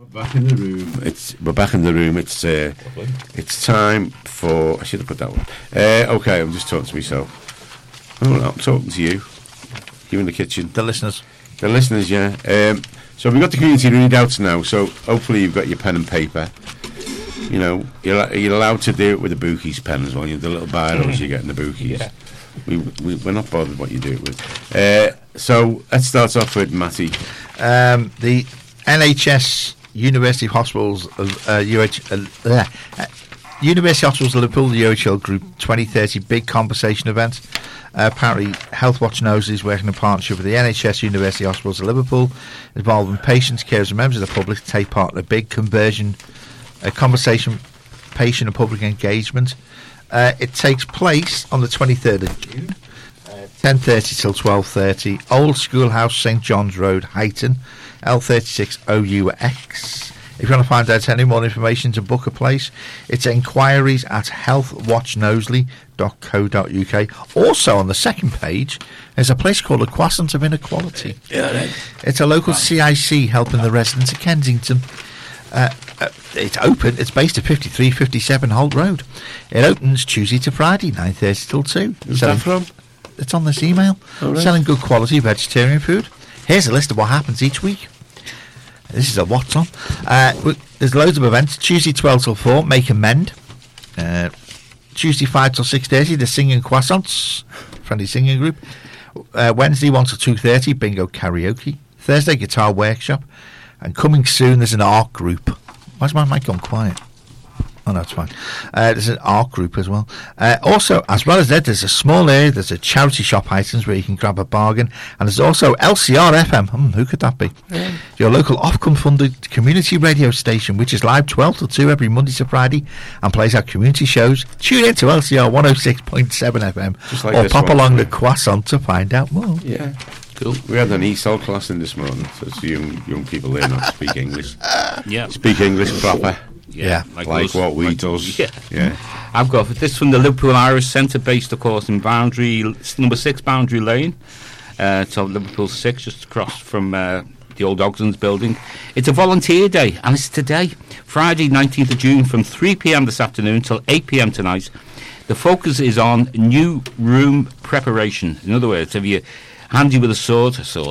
Back in the room. We're back in the room. It's time for. I should have put that one. Okay, I'm just talking to myself. Oh, no, I'm talking to you. You in the kitchen. The listeners. The listeners, yeah. So we've got the community readouts now. So hopefully you've got your pen and paper. You know, you're allowed to do it with a Bookies pen as well. You have the little bios you get in the Bookies. Yeah. We're not bothered what you do it with. So let's start off with Matty. The NHS University Hospitals University Hospitals Liverpool, the UHL Group 2030 big conversation event. Apparently, Health Watch Knows is working in partnership with the NHS University Hospitals of Liverpool, involving patients, carers, and members of the public to take part in a big conversation, patient and public engagement. It takes place on the 23rd of June, 10:30 till 12:30. Old Schoolhouse, St John's Road, Huyton, L36 OUX. If you want to find out any more information to book a place, it's enquiries at healthwatchknowsley.co.uk. Also on the second page, there's a place called the Croissant of Inequality. Yeah, it's a local CIC helping the residents of Kensington. It's open. It's based at 5357 Holt Road. It opens Tuesday to Friday, 9:30 till 2. Where's that from? It's on this email. Oh, right. Selling good quality vegetarian food. Here's a list of what happens each week. This is a what's on. There's loads of events. Tuesday 12 till 4, Make and Mend. Tuesday 5 till 6:30, the Singing Croissants, friendly singing group. Wednesday 1 till 2:30, Bingo Karaoke. Thursday, Guitar Workshop. And coming soon, there's an art group. Why's my mic gone quiet? Oh, no, it's fine. There's an art group as well. Also, as well as that, there's a small area, there's a charity shop items where you can grab a bargain. And there's also LCR FM. Who could that be? Yeah. Your local Ofcom funded community radio station, which is live 12 till 2 every Monday to Friday and plays our community shows. Tune in to LCR 106.7 FM like or pop along the Croissant to find out more. Yeah. Cool. We had an ESOL class in this morning, so it's young people there not speak English. Yeah. Speak English proper. Yeah, like what we does. Yeah. I've got this from the Liverpool Irish Centre, based, of course, in number 6 Boundary Lane. So Liverpool 6, just across from the old Ogsons building. It's a volunteer day, and it's today, Friday, 19th of June, from 3 p.m. this afternoon till 8 p.m. tonight. The focus is on new room preparation. In other words, if you handy with a saw,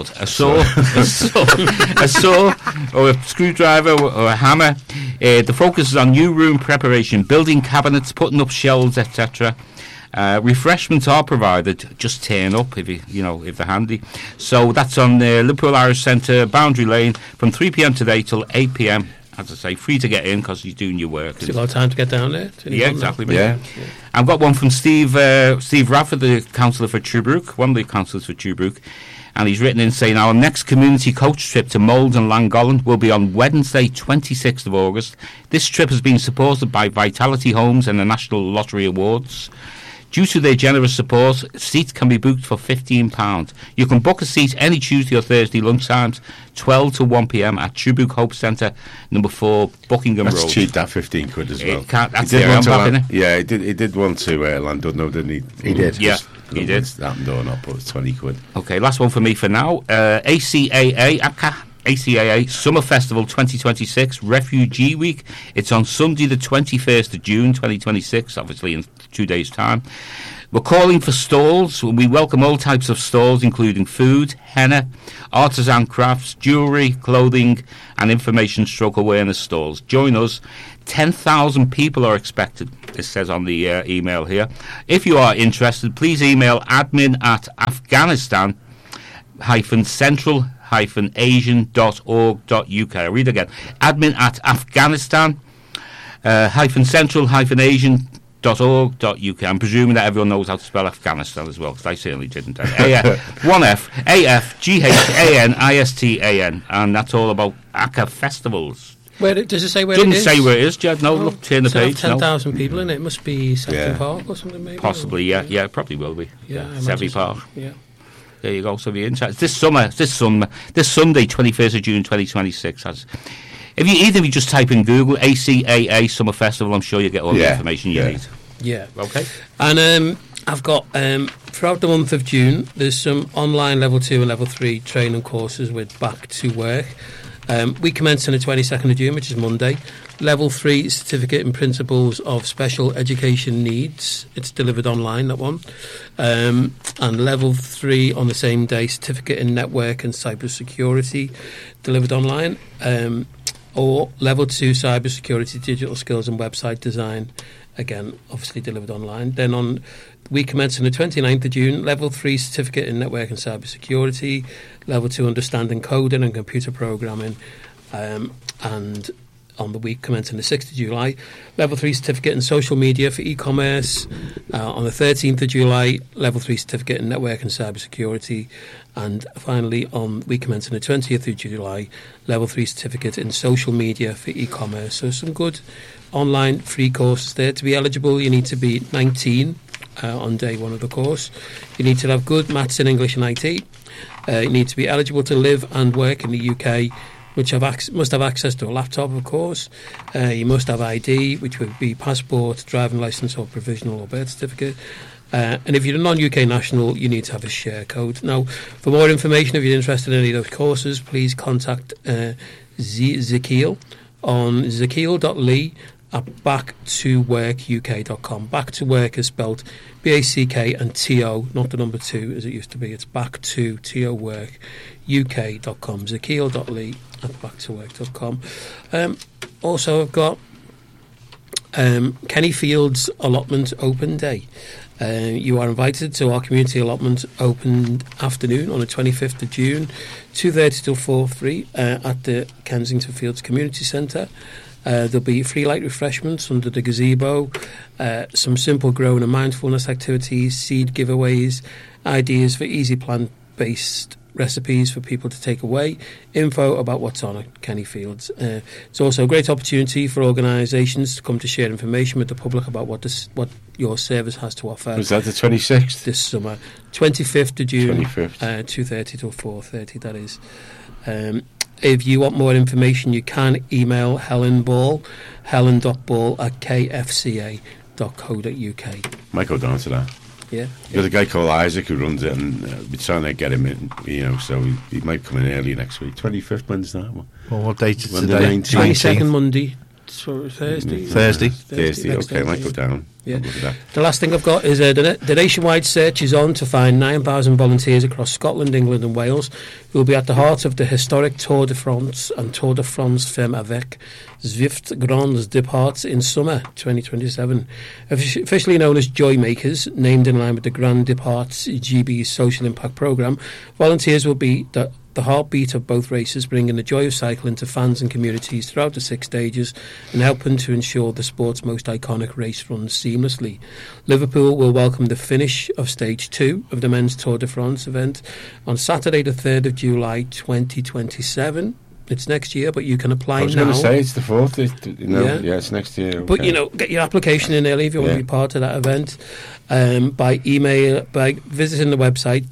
or a screwdriver or a hammer. The focus is on new room preparation, building cabinets, putting up shelves, etc. Refreshments are provided. Just turn up if they're handy. So that's on the Liverpool Irish Centre, Boundary Lane, from 3 p.m. today till 8 p.m. As I say, free to get in because you're doing your work. Still got time to get down there. Yeah, exactly. Yeah. I've got one from Steve Rafford, the councillor for Tuebrook, one of the councillors for Tuebrook, and he's written in saying our next community coach trip to Mold and Llangollen will be on Wednesday, 26th of August. This trip has been supported by Vitality Homes and the National Lottery Awards. Due to their generous support, seats can be booked for £15. You can book a seat any Tuesday or Thursday lunchtimes, 12 to 1 p.m. at Tuebrook Hope Centre, number 4, Buckingham Road. That's cheap, that £15 as well. That's there, isn't it? Yeah, he did want to Llandudno, didn't he? He did. Yeah, he did. That door not, but it's £20. Okay, last one for me for now. ACAA Summer Festival 2026 Refugee Week. It's on Sunday the 21st of June 2026, obviously in 2 days' time. We're calling for stalls. We welcome all types of stalls, including food, henna, artisan crafts, jewellery, clothing and information/awareness stalls. Join us. 10,000 people are expected, it says on the email here. If you are interested, please email admin@afghanistan-central-asian.org.uk. I'll read again. admin@afghanistan-central-asian.org.uk. I'm presuming that everyone knows how to spell Afghanistan as well, because I certainly didn't. One F, AFGHANISTAN, and that's all about ACA festivals. Where does it say where Doesn't it is? say where it is, Jed. No, look, turn the page. 10,000 people in it. It must be Sampson Park or something, maybe. Possibly, yeah, it probably will be. Yeah, Sevy Park. Yeah. There you go. So if you're interested, this Sunday, 21st of June, 2026. If you just type in Google ACAA Summer Festival, I'm sure you get all the information you need. Yeah. Okay. And I've got throughout the month of June, there's some online level 2 and level 3 training courses with Back to Work. We commence on the 22nd of June, which is Monday. Level 3 Certificate in Principles of Special Education Needs. It's delivered online, that one. And Level 3 on the same day, Certificate in Network and Cyber Security, delivered online. Or Level 2 Cyber Security, Digital Skills and Website Design, again, obviously delivered online. Then we commence on the 29th of June, Level 3 Certificate in Network and Cyber Security, Level 2 Understanding Coding and Computer Programming, and on the week commencing the 6th of July, Level 3 Certificate in Social Media for E-commerce. On the 13th of July, Level 3 Certificate in Network and Cyber Security. And finally, on week commencing the 20th of July, Level 3 Certificate in Social Media for E-commerce. So some good online free courses there. To be eligible, you need to be 19 on day one of the course. You need to have good maths and English and IT. You need to be eligible to live and work in the UK, which must have access to a laptop, of course. You must have ID, which would be passport, driving licence or provisional or birth certificate. And if you're a non-UK national, you need to have a share code. Now, for more information, if you're interested in any of those courses, please contact Zakeel on zakeel.lee at back2workuk.com. Back to work is spelled B-A-C-K and T-O, not the number 2 as it used to be. It's back to T-O work uk.com. Zakeel.lee at back2work.com. Also, I've got Kenny Fields Allotment Open Day. You are invited to our community allotment open afternoon on the 25th of June, 2:30 till 4:03 at the Kensington Fields Community Centre. There'll be free light refreshments under the gazebo, some simple growing and mindfulness activities, seed giveaways, ideas for easy plant-based recipes for people to take away, info about what's on at Kenny Fields. It's also a great opportunity for organisations to come to share information with the public about what your service has to offer. Was that the 26th? This summer. 25th of June, 25th. 2:30 till 4:30, that is. If you want more information, you can email Helen Ball, helen.ball@kfca.co.uk. Might go down to that. Yeah. There's a guy called Isaac who runs it, and we're trying to get him in, so he might come in early next week. 25th, when's that? Well, what date is Monday, today? 19th. 22nd Monday. Thursday. Thursday. Thursday, next okay, might Thursday. go down. Yeah. Look at that. The last thing I've got is the nationwide search is on to find 9,000 volunteers across Scotland, England and Wales who will be at the heart of the historic Tour de France and Tour de France Femme avec Zwift Grands Depart in summer 2027. Officially known as Joy Makers, named in line with the Grand Departs GB's social impact programme, volunteers will be the heartbeat of both races, bringing the joy of cycling to fans and communities throughout the 6 stages and helping to ensure the sport's most iconic race runs seamlessly. Liverpool will welcome the finish of Stage 2 of the Men's Tour de France event on Saturday the 3rd of July 2027. It's next year, but you can apply now. I was going to say it's the 4th. Yeah. It's next year. But, okay. get your application in early if you want to be part of that event by visiting the website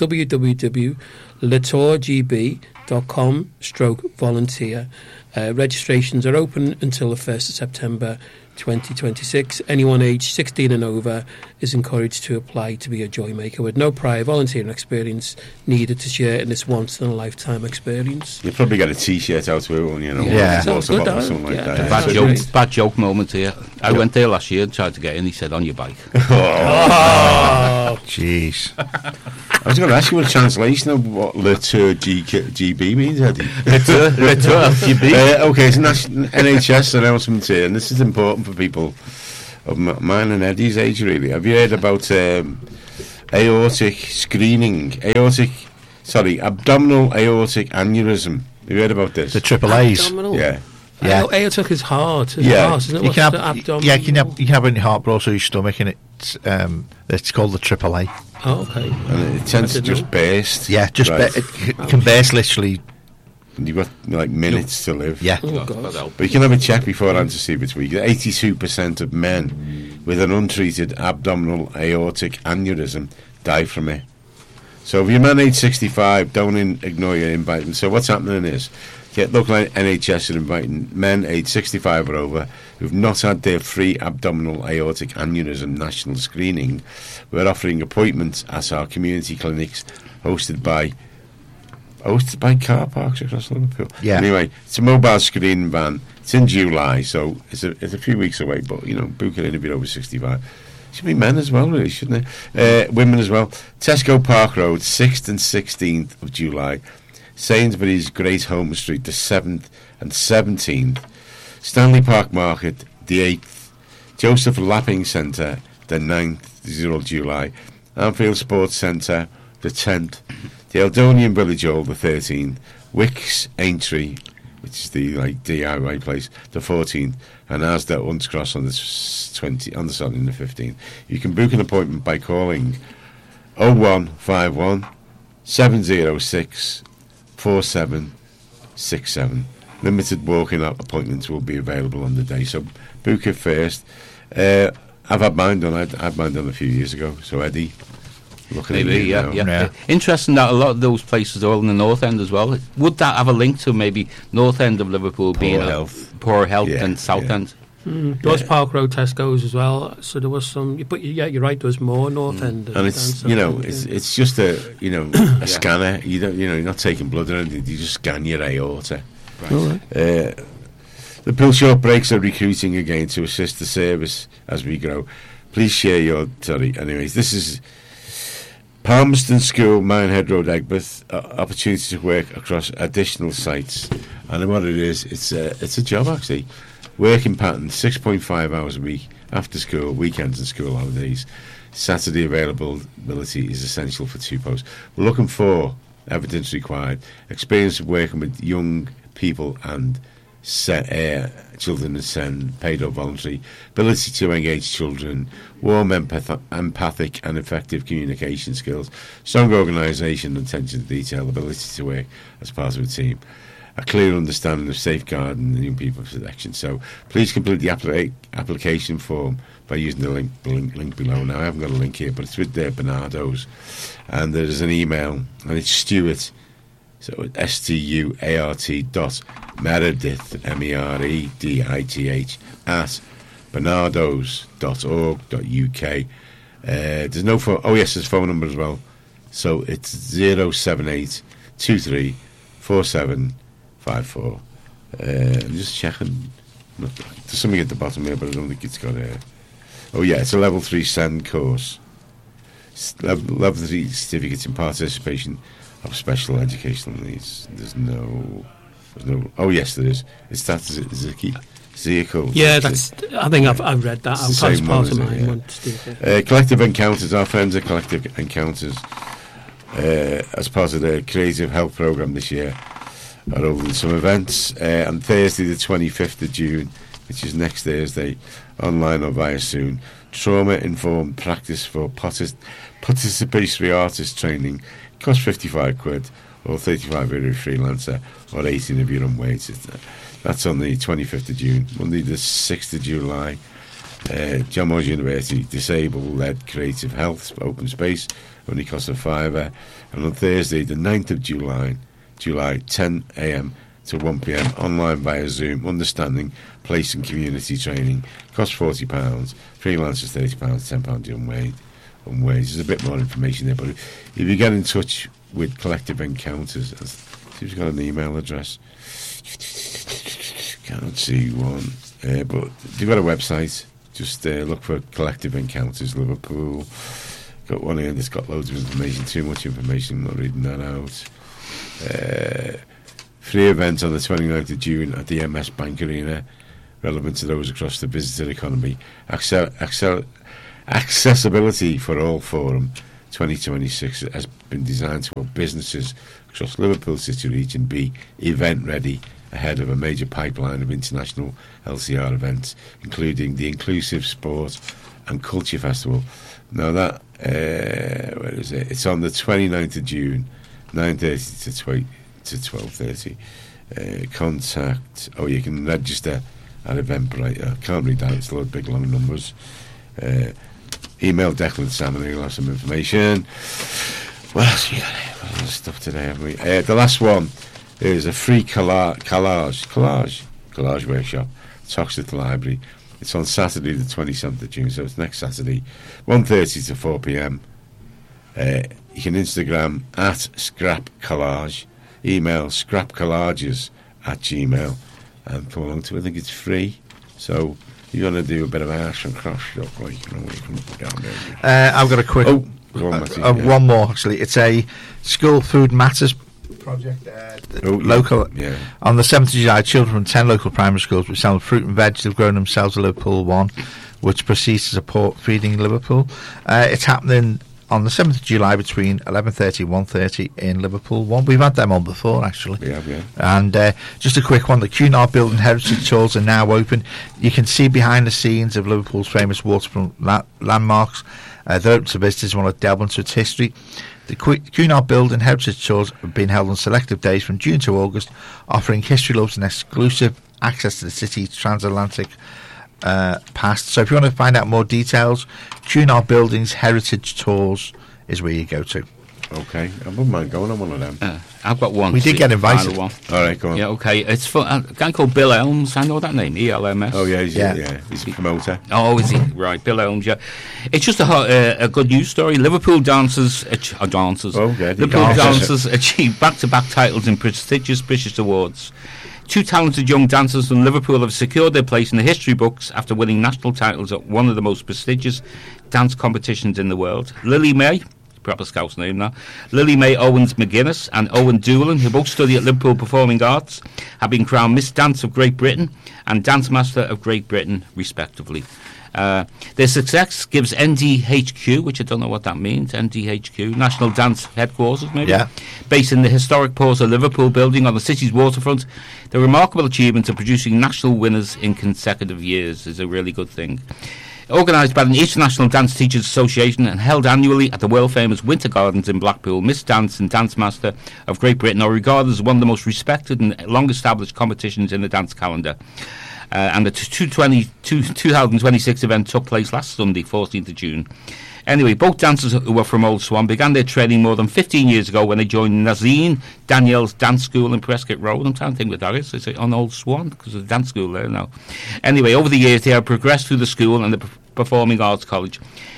www.latourgb.com/volunteer. Registrations are open until the 1st of September 2026. Anyone aged 16 and over is encouraged to apply to be a joy maker with no prior volunteering experience needed to share in this once-in-a-lifetime experience. You'll probably get a T-shirt out to it, won't you? Yeah. Sounds good, or that. something like Yeah, that. that's Bad joke moment here. I went there last year and tried to get in. He said, "On your bike." Oh, Jeez. I was going to ask you a translation of what Le Tour GB means, Eddie. Okay, it's NHS announcement here, and this is important for people of mine and Eddie's age, really. Have you heard about aortic screening? Abdominal aortic aneurysm. Have you heard about this? The triple A's. abdominal. Yeah. Yeah. Aortic is heart. Yeah. Heart, isn't it? You What's can the have, abdomen? yeah, you can have it in your heart, but also your stomach, and it's called the triple A. Oh, okay. And it tends to just burst. Yeah, just right. it can burst literally. And you've got like minutes to live. Yeah. Oh, God. But you can have a check beforehand to see if it's weak. 82% of men with an untreated abdominal aortic aneurysm die from it. So if you're a man age 65, don't ignore your inviting. So what's happening is, local NHS are inviting men age 65 or over who've not had their free abdominal aortic aneurysm national screening. We're offering appointments at our community clinics hosted by hosted by car parks across Liverpool. Yeah. Anyway, it's a mobile screening van. It's in July, so it's a few weeks away. But book it in if you're over 65. Should be men as well, really, shouldn't it? Women as well. Tesco Park Road, 6th and 16th of July. Sainsbury's Great Home Street, the 7th and 17th. Stanley Park Market, the 8th. Joseph Lapping Centre, the 9th of July. Anfield Sports Centre, the 10th. The Eldonian Village Hall, the 13th. Wicks Aintree, which is the DIY place, the 14th. And Asda Huntscross on the 15th. You can book an appointment by calling 0151 706 4767. Limited walk-in appointments will be available on the day, so book it first. I've had mine done. I had mine done a few years ago. So Eddie, looking at you now. Yeah. Interesting that a lot of those places are all in the North End as well. Would that have a link to maybe North End of Liverpool being poor health and South End? There was Park Road Tesco's as well, so there was some. But you're right. There was more North End, and it's it's just a scanner. You don't you're not taking blood or anything. You just scan your aorta. Right. The Pilshort Breaks are recruiting again to assist the service as we grow. Please share your story. Anyways, this is Palmerston School, Minehead Road, Egbert. Opportunity to work across additional sites, and what it is, it's a job actually. Working pattern, 6.5 hours a week, after school, weekends and school holidays. Saturday availability is essential for 2 posts. We're looking for evidence required, experience of working with young people and children and SEND, paid or voluntary, ability to engage children, warm, empathic and effective communication skills, strong organisation and attention to detail, ability to work as part of a team, a clear understanding of safeguarding young people protection. So please complete the application form by using the link below. Now I haven't got a link here, but it's with Bernardo's, and there's an email, and it's Stuart, so stuart.meredith MEREDITH at bernardos.org.uk. There's no phone. Oh yes, there's phone number as well. So it's 078 23 4754. I'm just checking. There's something at the bottom here, but I don't think it's got a. Oh yeah, it's a level 3 SEND course. Level 3 certificates in participation of special educational needs. There's no. Oh yes, there is. It's that Zirkle. Yeah, that's. I think I've read that. That's part of mine. Collective Encounters. Our friends at Collective Encounters, as part of their creative health program this year, are holding some events. On Thursday, the 25th of June, which is next Thursday, online or via Zoom. Trauma-informed practice for participatory artist training. Costs £55 or 35 euro freelancer, or 18 if you're on wage. That's on the 25th of June. Monday the 6th of July, John Moores University, disabled-led creative health open space, only costs a £5. And on Thursday the 9th of July 10 a.m. to 1 p.m. online via Zoom, understanding place and community training, costs £40, freelancers £30, £10 unwaged. There's a bit more information there, but if you get in touch with Collective Encounters, see if you've got an email address. Can't see one, but they've got a website. Just look for Collective Encounters Liverpool. Got one here that's got loads of information, too much information, I'm not reading that out. Free event on the 29th of June at the MS Bank Arena, relevant to those across the visitor economy. Accessibility for All Forum 2026 has been designed to help businesses across Liverpool City region be event ready ahead of a major pipeline of international LCR events, including the Inclusive Sport and Culture Festival. Now that, where is it? It's on the 29th of June, 9:30 to 12:30. Contact. Oh, you can register at Eventbrite. I can't read that. It's a lot of big long numbers. Email Declan Salmon. He'll have some information. What else we got here? A lot of stuff today, haven't we? The last one is a free collage workshop, Toxteth Library. It's on Saturday the 27th of June, so it's next Saturday, 1:30 to 4 p.m. You can Instagram at Scrap Collage. email scrapcollages@gmail and come along to it. I think it's free. So you're going to do a bit of arse and cross stuff, like, you know, when you come down there. I've got a quick Go on, Matty, yeah. one more, actually. It's a School Food Matters project. Local. Yeah. On the 7th of July, children from 10 local primary schools will sell fruit and veg they've grown themselves at Liverpool 1, which proceeds to support Feeding Liverpool. It's happening on the 7th of July between 11:30 and 1:30 in Liverpool 1. We've had them on before, actually. We have, yeah. And just a quick one, the Cunard Building Heritage Tours are now open. You can see behind the scenes of Liverpool's famous waterfront landmarks. They're open to visitors who want to delve into its history. The Cunard Building Heritage Tours have been held on selective days from June to August, offering history lovers and exclusive access to the city's transatlantic past. So if you want to find out more details, Cunard Buildings Heritage Tours is where you go to. Okay, I wouldn't mind going on one of them. I've got one. We did get invited. Final one. All right, go on. Yeah, okay. It's for a guy called Bill Elms. I know that name, ELMS. Oh, yeah, he's a promoter. Oh, is he? Right, Bill Elms, yeah. It's just a good news story. Liverpool dancers achieved back-to-back titles in prestigious British awards. Two talented young dancers from Liverpool have secured their place in the history books after winning national titles at one of the most prestigious dance competitions in the world. Lily May, proper Scouse name now, Lily May Owens McGuinness and Owen Doolan, who both study at Liverpool Performing Arts, have been crowned Miss Dance of Great Britain and Dance Master of Great Britain, respectively. Their success gives NDHQ, which I don't know what that means, NDHQ, National Dance Headquarters, maybe, based in the historic Porter Liverpool building on the city's waterfront. The remarkable achievement of producing national winners in consecutive years is a really good thing. Organised by the International Dance Teachers Association and held annually at the world-famous Winter Gardens in Blackpool, Miss Dance and Dance Master of Great Britain are regarded as one of the most respected and long-established competitions in the dance calendar. And the 2026 event took place last Sunday, 14th of June. Anyway, both dancers who were from Old Swan began their training more than 15 years ago when they joined Nazine Danielle's dance school in Prescott Road. I'm trying to think what that is. Is it on Old Swan? Because there's a dance school there now. Anyway, over the years, they have progressed through the school and the Performing Arts College.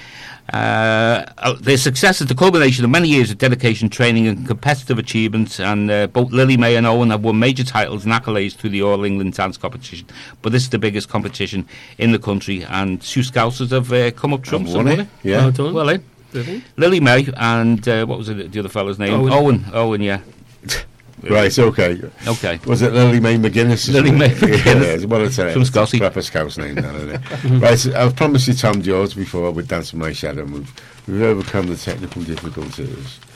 Their success is the culmination of many years of dedication, training and competitive achievements, and both Lily May and Owen have won major titles and accolades through the All England Dance Competition, but this is the biggest competition in the country, and two Scousers have come up trumps. Yeah. Well done. Well, Lily May and what was the other fellow's name? Owen, yeah. Right, okay. Was it Lily May McGuinness? Lily May McGuinness. Yeah, well, it's from Scotty. Proper Scouse name, isn't it? Right, so I've promised you Tom George before with Dance with My Shadow. We've overcome the technical difficulties.